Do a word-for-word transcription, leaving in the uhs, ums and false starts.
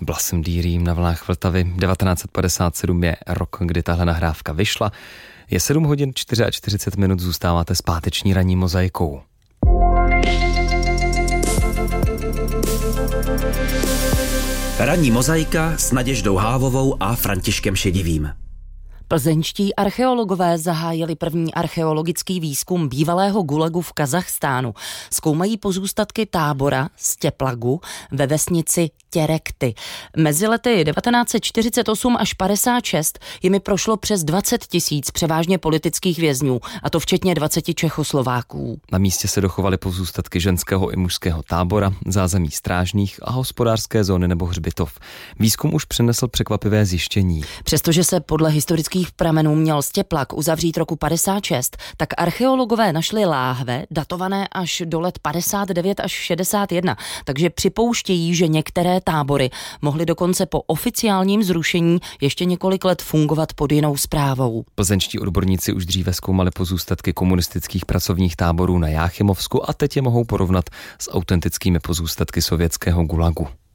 Blasem Dýrím na vlnách Vltavy. devatenáct set padesát sedm je rok, kdy tahle nahrávka vyšla. Je sedm hodin čtyřicet čtyři minut, zůstáváte s páteční ranní mozaikou. Ranní mozaika s Naděždou Hávovou a Františkem Šedivým. Plzeňští archeologové zahájili první archeologický výzkum bývalého gulagu v Kazachstánu. Zkoumají pozůstatky tábora Steplagu ve vesnici Terekty. Mezi lety devatenáct set čtyřicet osm až padesát šest jimi prošlo přes dvacet tisíc převážně politických vězňů, a to včetně dvaceti Čechoslováků. Na místě se dochovaly pozůstatky ženského i mužského tábora, zázemí strážných a hospodářské zóny nebo hřbitov. Výzkum už přinesl překvapivé zjištění. Přestože se podle historických pramenů měl Steplag uzavřít roku padesát šest, tak archeologové našli láhve datované až do let padesát devět až šedesát jedna, takže připouštějí, že některé tábory mohly dokonce po oficiálním zrušení ještě několik let fungovat pod jinou správou. Plzeňští odborníci už dříve zkoumali pozůstatky komunistických pracovních táborů na Jáchymovsku a teď je mohou porovnat s autentickými pozůstatky sovětského gulagu.